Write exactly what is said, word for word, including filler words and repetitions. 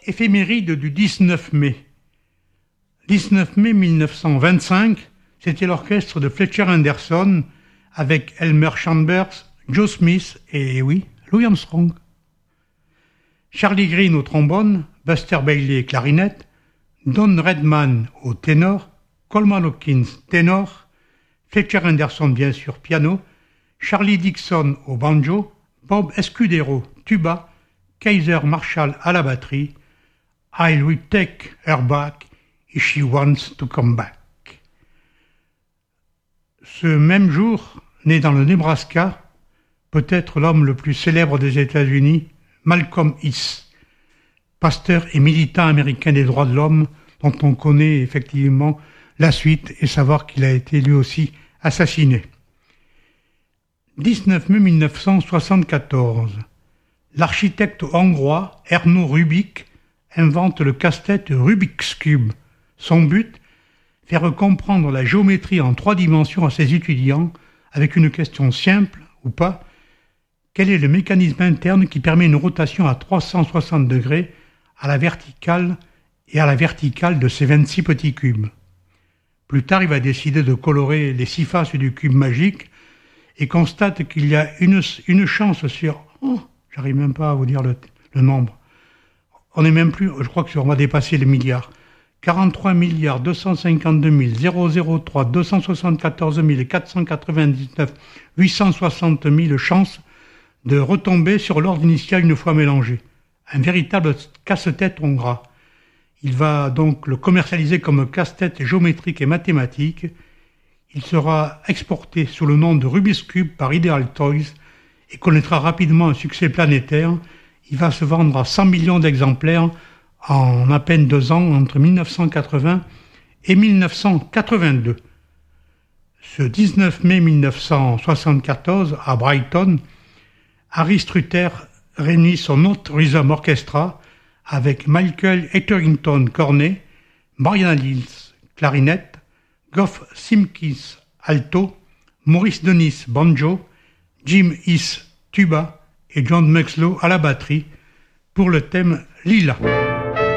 Éphéméride du dix-neuf mai. dix-neuf mai mille neuf cent vingt-cinq, c'était l'orchestre de Fletcher Henderson avec Elmer Chambers, Joe Smith et, oui, Louis Armstrong. Charlie Green au trombone, Buster Bailey clarinette, Don Redman au ténor, Coleman Hawkins ténor, Fletcher Henderson bien sûr piano, Charlie Dixon au banjo, Bob Escudero tuba, Kaiser Marshall à la batterie, I will take her back if she wants to come back. Ce même jour, né dans le Nebraska, peut-être l'homme le plus célèbre des États-Unis, Malcolm X, pasteur et militant américain des droits de l'homme, dont on connaît effectivement la suite et savoir qu'il a été lui aussi assassiné. dix-neuf mai mille neuf cent soixante-quatorze, l'architecte hongrois Erno Rubik invente le casse-tête Rubik's Cube. Son but, faire comprendre la géométrie en trois dimensions à ses étudiants avec une question simple ou pas: quel est le mécanisme interne qui permet une rotation à trois cent soixante degrés à la verticale et à la verticale de ces vingt-six petits cubes. Plus tard, il va décider de colorer les six faces du cube magique et constate qu'il y a une, une chance sur... Oh, j'arrive même pas à vous dire le, le nombre. On n'est même plus... Je crois que on va dépasser les milliards. quarante-trois milliards deux cent cinquante-deux mille zéro zéro trois deux cent soixante-quatorze mille quatre cent quatre-vingt-dix-neuf huit cent soixante mille chances de retomber sur l'ordre initial une fois mélangé. Un véritable casse-tête hongrois. Il va donc le commercialiser comme casse-tête géométrique et mathématique. Il sera exporté sous le nom de Rubik's Cube par Ideal Toys et connaîtra rapidement un succès planétaire. Il va se vendre à cent millions d'exemplaires en à peine deux ans, entre mille neuf cent quatre-vingts et mille neuf cent quatre-vingt-deux. Ce dix-neuf mai mille neuf cent soixante-quatorze, à Brighton, Harry Strutter réunit son Hot Rhythm Orchestra avec Michael Etherington cornet, Brian Hills clarinette, Geoff Simkins alto, Maurice Denis banjo, Jim Heath tuba et John Muxloe à la batterie pour le thème Lila.